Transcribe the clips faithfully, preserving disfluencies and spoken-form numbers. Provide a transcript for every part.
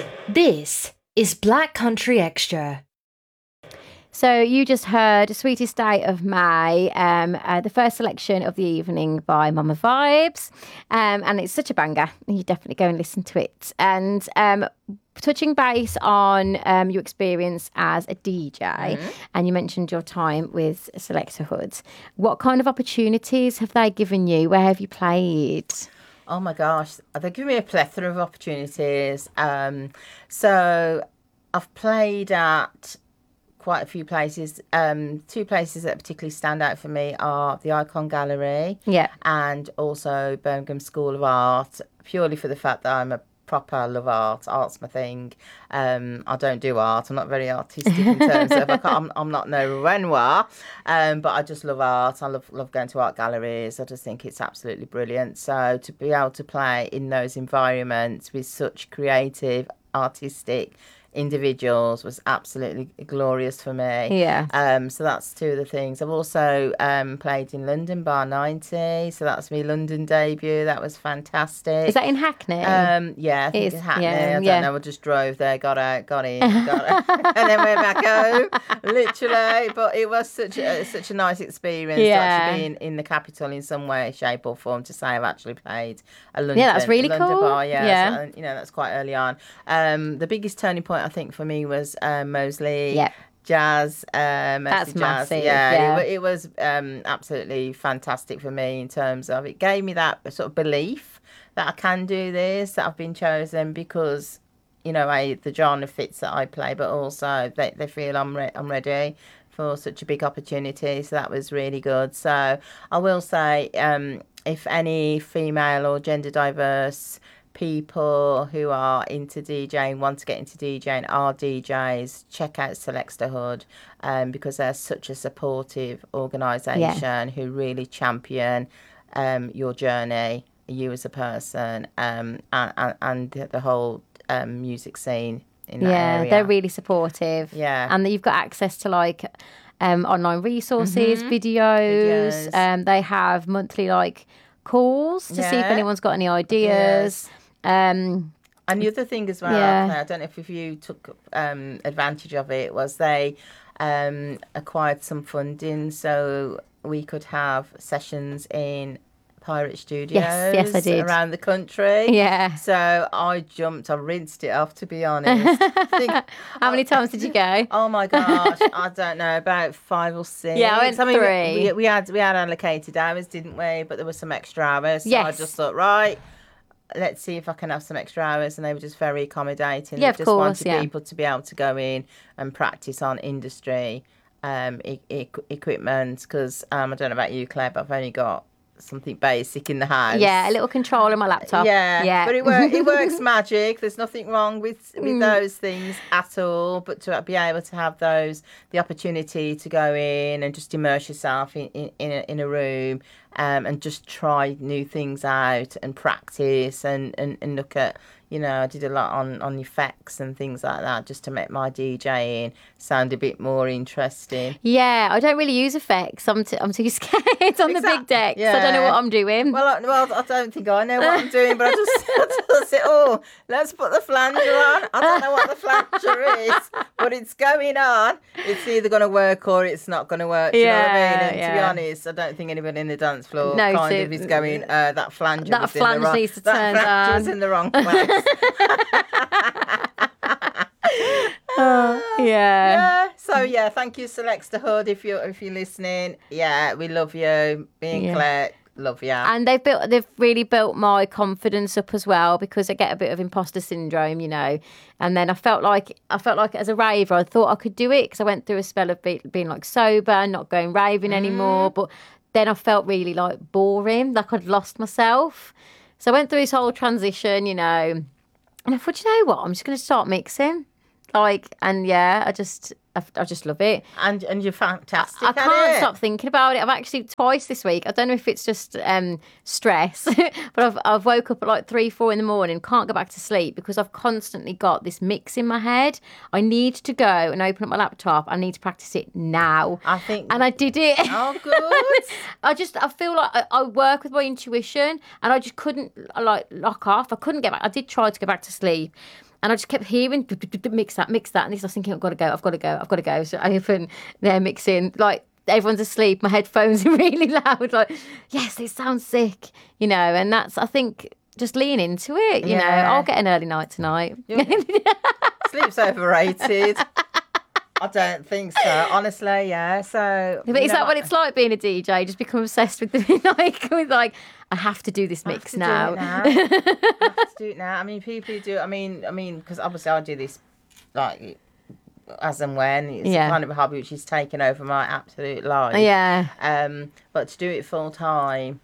This is Black Country Extra. So you just heard Sweetest Day of May, um, uh, the first selection of the evening by Mama Vibes. Um, and it's such a banger. You definitely go and listen to it. And um, touching base on um, your experience as a D J, mm-hmm. and you mentioned your time with Selector Hood. What kind of opportunities have they given you? Where have you played? Oh my gosh, they've given me a plethora of opportunities. Um, so I've played at quite a few places. Um, two places that particularly stand out for me are the Icon Gallery, yeah, and also Birmingham School of Art, purely for the fact that I'm a proper love art. Art's my thing. Um, I don't do art. I'm not very artistic in terms of, I can't, I'm, I'm not no Renoir, um, but I just love art. I love love going to art galleries. I just think it's absolutely brilliant. So to be able to play in those environments with such creative, artistic individuals was absolutely glorious for me. Yeah. Um, so that's two of the things. I've also um, played in London, Bar ninety. So that's my London debut. That was fantastic. Is that in Hackney? Um, yeah, I think it is, it's Hackney. Yeah, I don't yeah. know. I just drove there, got out, got in, got out, and then went back home, literally. But it was such a, such a nice experience yeah. to actually be in, in the capital in some way, shape or form, to say I've actually played a London, yeah, that's really London cool. bar. Yeah, yeah. So, you know, that's quite early on. Um, the biggest turning point, I think, for me was um, Moseley. Yeah. Jazz, um, that's jazz. massive. Yeah, yeah. It, it was um, absolutely fantastic for me in terms of it gave me that sort of belief that I can do this, that I've been chosen because, you know, I, the genre fits that I play, but also they, they feel I'm re- I'm ready for such a big opportunity. So that was really good. So I will say, um, if any female or gender diverse people who are into DJing, want to get into DJing, are D Js, check out Selector Hood, um, because they're such a supportive organisation yeah. who really champion um, your journey, you as a person, um, and, and, and the whole um, music scene in that yeah, area. They're really supportive. Yeah. And you've got access to like um, online resources, mm-hmm. videos. videos. Um, they have monthly like calls to yeah. see if anyone's got any ideas. Yes. Um, and the other thing as well, yeah. Claire, I don't know if, if you took um, advantage of it, was they um, acquired some funding so we could have sessions in Pirate Studios yes, yes, I did. around the country. Yeah. So I jumped, I rinsed it off, to be honest. think, How many times did you go? Oh my gosh, I don't know, about five or six. Yeah, I went I mean, three. We, we had we had allocated hours, didn't we? But there were some extra hours. So yes. I just thought, right, let's see if I can have some extra hours. And they were just very accommodating. Yeah, they of just course, wanted yeah. people to be able to go in and practice on industry um, e- e- equipment. Because um, I don't know about you, Claire, but I've only got something basic in the house. Yeah, a little controller on my laptop. Yeah, yeah. But it, work, it works magic. There's nothing wrong with, with Mm. those things at all. But to be able to have those, the opportunity to go in and just immerse yourself in, in, in, a, in a room um, and just try new things out and practice and, and, and look at, you know, I did a lot on, on effects and things like that just to make my DJing sound a bit more interesting. Yeah, I don't really use effects. I'm, t- I'm too scared on exactly. the big deck. Yeah. So I don't know what I'm doing. Well, I, well, I don't think I know what I'm doing, but I just, I just say, oh, let's put the flanger on. I don't know what the flanger is, but it's going on. It's either going to work or it's not going to work. Do you yeah, know what I mean? And yeah. to be honest, I don't think anybody in the dance floor no, kind so, of is going, uh, that flanger That was flange in the wrong, needs to turn that down. was in the wrong place. oh, yeah. Yeah. So yeah, thank you, Selector Hood, if you're if you're listening. Yeah, we love you. Me and yeah. Claire love you. And they've built they've really built my confidence up as well, because I get a bit of imposter syndrome, you know. And then I felt like I felt like as a raver, I thought I could do it because I went through a spell of be, being like sober, not going raving mm. anymore. But then I felt really like boring, like I'd lost myself. So I went through this whole transition, you know. And I thought, you know what? I'm just going to start mixing. Like, and yeah, I just, I, I just love it. And and you're fantastic. I, I can't it. stop thinking about it. I've actually twice this week. I don't know if it's just um, stress, but I've I've woke up at like three, four in the morning, can't go back to sleep because I've constantly got this mix in my head. I need to go and open up my laptop. I need to practice it now. I think, and I did it. Oh, good. I just, I feel like I, I work with my intuition, and I just couldn't like lock off. I couldn't get back. I did try to go back to sleep. And I just kept hearing, mix that, mix that. And I was thinking, I've got to go, I've got to go, I've got to go. So I open their mixing, like, everyone's asleep, my headphones are really loud, like, yes, it sounds sick, you know, and that's, I think, just lean into it, you Yeah. know. I'll get an early night tonight. Sleep's overrated. I don't think so, honestly, yeah. So, But is you know, that what it's like being a D J? Just become obsessed with the, like, with like, I have to do this I have mix to now. Do it now. I have to do it now. I mean, people who do, I mean, I mean, because obviously I do this, like, as and when. It's Yeah. kind of a hobby which is taken over my absolute life. Yeah. Um, but to do it full time,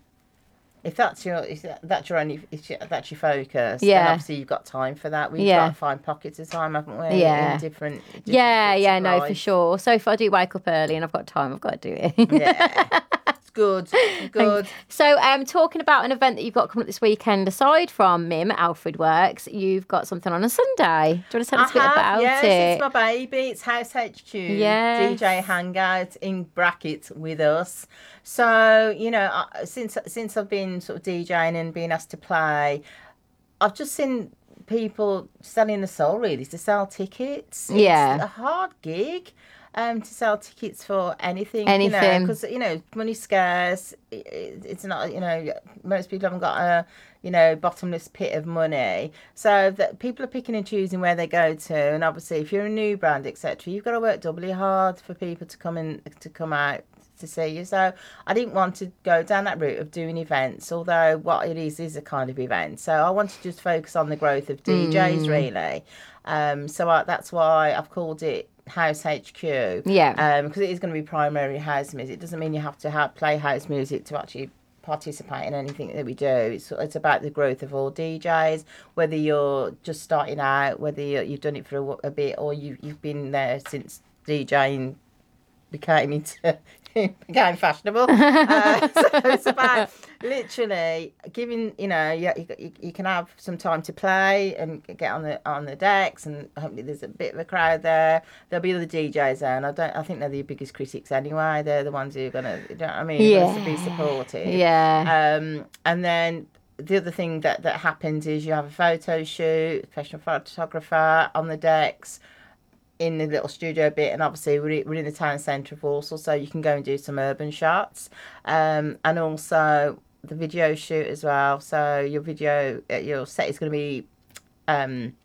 if that's your if that's your only if that's your focus, Yeah. then obviously you've got time for that. We've Yeah. got to find pockets of time, haven't we? Yeah. In different, different Yeah, bits yeah, of no, for life. sure. So if I do wake up early and I've got time, I've got to do it. Yeah. It's good. Good. So, um, talking about an event that you've got coming up this weekend, aside from Mim at Alfred Works, you've got something on a Sunday. Do you want to tell us a bit I have, about yes, it? it's my baby. It's House H Q. Yes. D J Hangout in brackets with us. So, you know, I- since since I've been sort of DJing and being asked to play, I've just seen people selling the soul, really, to sell tickets. Yeah. It's a hard gig. Um, to sell tickets for anything, Anything. you know, because you know money's scarce. It, it, it's not, you know, most people haven't got a, you know, bottomless pit of money. So that people are picking and choosing where they go to, and obviously, if you're a new brand, et cetera, you've got to work doubly hard for people to come in to come out to see you. So I didn't want to go down that route of doing events, although what it is is a kind of event. So I wanted to just focus on the growth of D Js, really. Um, so I, that's why I've called it House H Q. Yeah. Um, because it is going to be primary house music. It doesn't mean you have to have, play house music to actually participate in anything that we do. It's it's about the growth of all D Js, whether you're just starting out, whether you're, you've done it for a, a bit, or you you've been there since DJing became into became fashionable. uh, so it's about literally giving, you know, you, you, you can have some time to play and get on the on the decks, and hopefully there's a bit of a crowd there. There'll be other D Js there, and I don't I think they're the biggest critics anyway. They're the ones who are gonna, you know what I mean, Yeah. to be supportive. Yeah. Um, and then the other thing that that happens is you have a photo shoot, professional photographer on the decks, in the little studio bit, and obviously we're, we're in the town centre of Walsall, so you can go and do some urban shots, um, and also the video shoot as well. So your video, uh, your set is going to be um,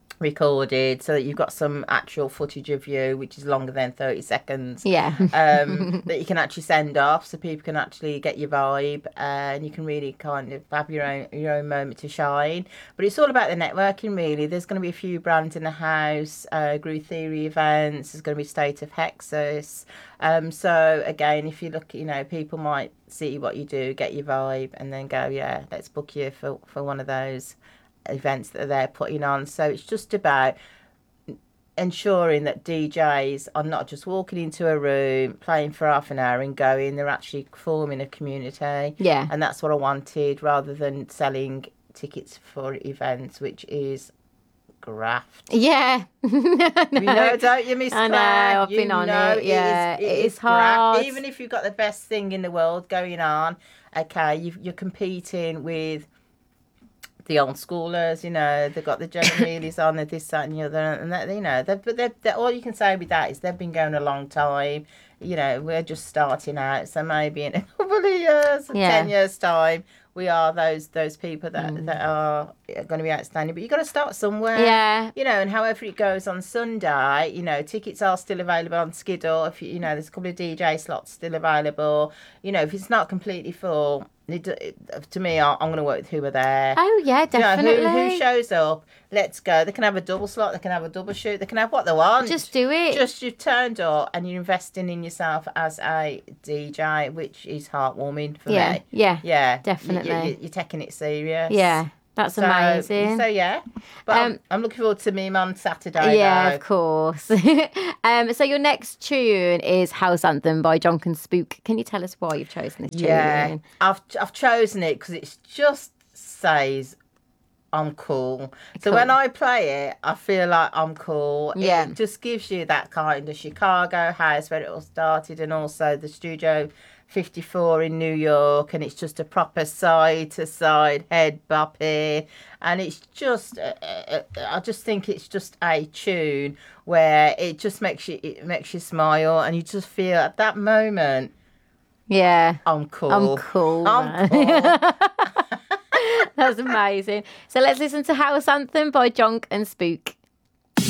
recorded so that you've got some actual footage of you, which is longer than thirty seconds. Yeah. um, that you can actually send off, so people can actually get your vibe, uh, and you can really kind of have your own your own moment to shine. But it's all about the networking, really. There's going to be a few brands in the house, uh, Groove Theory events. There's going to be State of Hexus. Um, so again, if you look, you know, people might see what you do, get your vibe, and then go, yeah, let's book you for for one of those events that they're putting on. So it's just about ensuring that D Js are not just walking into a room, playing for half an hour and going. They're actually forming a community. Yeah. And that's what I wanted, rather than selling tickets for events, which is graft. Yeah. You know, don't you, Miss I know, Claire? I've You been on know it, yeah. It is, It it is is graft. hard. Even if you've got the best thing in the world going on, okay, you've, you're competing with the old schoolers, you know, they've got the Jenna Mealy's on, the this, that, and the other, and that, you know, they've, but they're, they're, all you can say with that is they've been going a long time. You know, we're just starting out, so maybe in a couple of years, Yeah. ten years time, we are those those people that mm. that are going to be outstanding. But you've got to start somewhere. Yeah. You know, and however it goes on Sunday, you know, tickets are still available on Skiddle. If you, you know, there's a couple of D J slots still available. You know, if it's not completely full, it, it, to me, I, I'm going to work with who are there. Oh, yeah, definitely. You know, who, who shows up, let's go. They can have a double slot, they can have a double shoot, they can have what they want. Just do it. Just you've turned up and you're investing in yourself as a D J, which is heartwarming for yeah, me. yeah, Yeah, definitely. You, you, you're taking it serious. Yeah, that's So, amazing. so yeah, but Um, I'm, I'm looking forward to Meme on Saturday. Yeah, though. of course. um, so your next tune is House Anthem by Jonkin Spook. Can you tell us why you've chosen this tune? Yeah, I've I've chosen it because it just says I'm cool. So Cool. when I play it, I feel like I'm cool. Yeah. It just gives you that kind of Chicago house where it all started, and also the studio fifty-four in New York, and it's just a proper side to side head bopping, and it's just uh, uh, I just think it's just a tune where it just makes you it makes you smile, and you just feel at that moment, Yeah. I'm cool. I'm cool. I'm man. cool. That's amazing. So let's listen to House Anthem by Jonk and Spook.